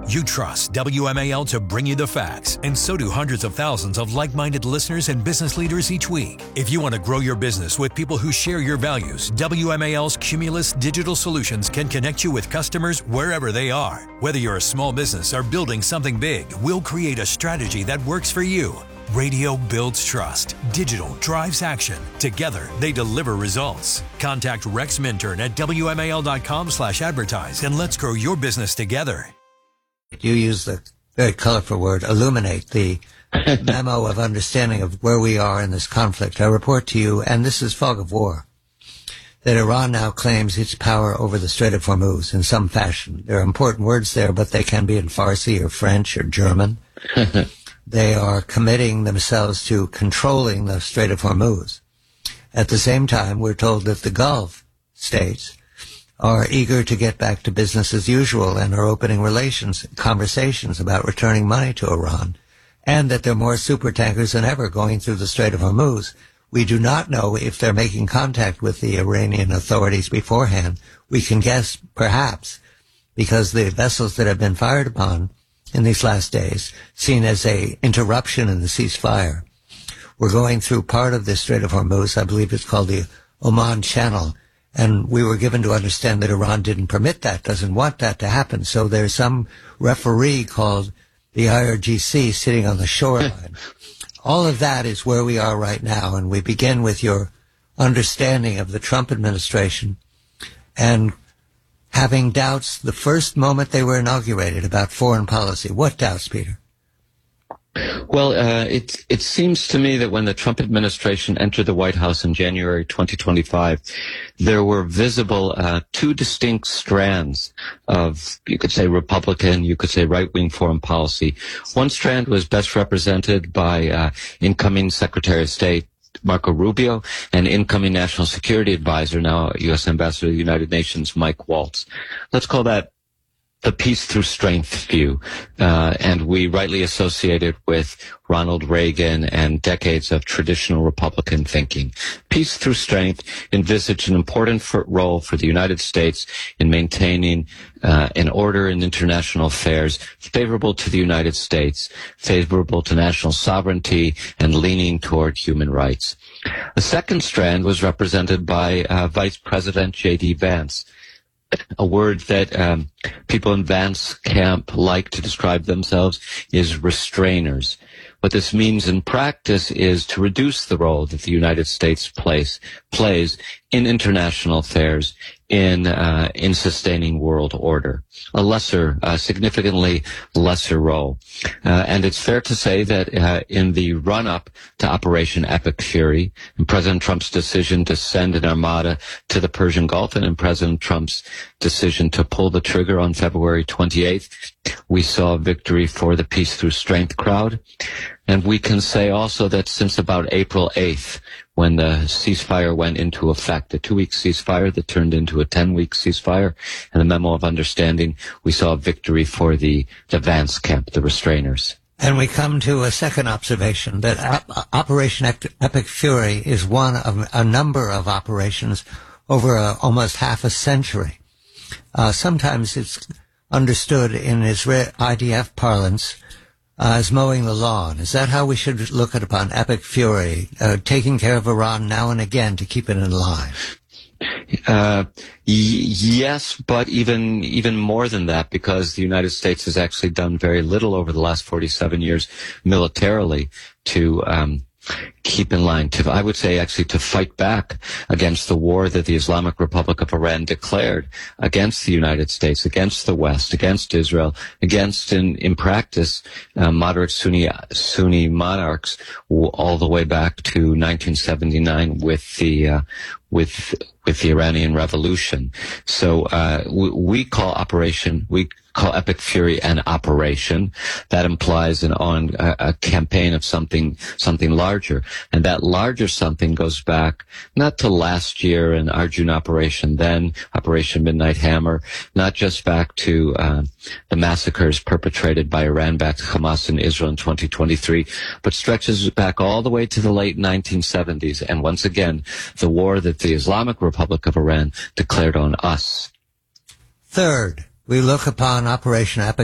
You trust WMAL to bring you the facts, and so do hundreds of thousands of like-minded listeners and business leaders each week. If you want to grow your business with people who share your values, WMAL's Cumulus Digital Solutions can connect you with customers wherever they are. Whether you're a small business or building something big, we'll create a strategy that works for you. Radio builds trust. Digital drives action. Together, they deliver results. Contact Rex Minturn at WMAL.com/advertise and let's grow your business together. You use the very colorful word, illuminate, the memo of understanding of where we are in this conflict. I report to you, and this is fog of war, that Iran now claims its power over the Strait of Hormuz in some fashion. There are important words there, but they can be in Farsi or French or German. They are committing themselves to controlling the Strait of Hormuz. At the same time, we're told that the Gulf states are eager to get back to business as usual and are opening conversations about returning money to Iran, and that there are more supertankers than ever going through the Strait of Hormuz. We do not know if they're making contact with the Iranian authorities beforehand. We can guess, perhaps, because the vessels that have been fired upon in these last days, seen as a interruption in the ceasefire, were going through part of the Strait of Hormuz. I believe it's called the Oman Channel. And we were given to understand that Iran didn't permit that, doesn't want that to happen. So there's some referee called the IRGC sitting on the shoreline. All of that is where we are right now. And we begin with your understanding of the Trump administration and having doubts the first moment they were inaugurated about foreign policy. What doubts, Peter? Well, it seems to me that when the Trump administration entered the White House in January 2025, there were visible two distinct strands of, you could say, Republican, you could say right-wing foreign policy. One strand was best represented by incoming Secretary of State Marco Rubio and incoming National Security Advisor, now U.S. Ambassador to the United Nations, Mike Waltz. Let's call that the peace through strength view, and we rightly associate it with Ronald Reagan and decades of traditional Republican thinking. Peace through strength envisaged an important role for the United States in maintaining an order in international affairs favorable to the United States, favorable to national sovereignty, and leaning toward human rights. The second strand was represented by Vice President J.D. Vance, a word that people in Vance camp like to describe themselves is restrainers. What this means in practice is to reduce the role that the United States plays in international affairs, in sustaining world order, a significantly lesser role. And it's fair to say that in the run-up to Operation Epic Fury, and President Trump's decision to send an armada to the Persian Gulf, and in President Trump's decision to pull the trigger on February 28th, we saw a victory for the Peace Through Strength crowd. And we can say also that since about April 8th, when the ceasefire went into effect, a 2-week ceasefire that turned into a 10-week ceasefire, and the memo of understanding, we saw a victory for the Vance camp, the restrainers. And we come to a second observation, that Operation Epic Fury is one of a number of operations over almost half a century. Sometimes it's understood in IDF parlance as mowing the lawn. Is that how we should look upon Epic Fury, taking care of Iran now and again to keep it in line? Yes, but even more than that, because the United States has actually done very little over the last 47 years militarily to keep in line, I would say actually to fight back against the war that the Islamic Republic of Iran declared against the United States, against the West, against Israel, against, in practice, moderate Sunni monarchs all the way back to 1979 with the Iranian Revolution. So we call Epic Fury an operation. That implies a campaign of something larger. And that larger something goes back not to last year and Arjun Operation, then Operation Midnight Hammer, not just back to the massacres perpetrated by Iran-backed Hamas in Israel in 2023, but stretches back all the way to the late 1970s. And once again, the war that the Islamic Republic of Iran declared on us. Third, we look upon Operation Epic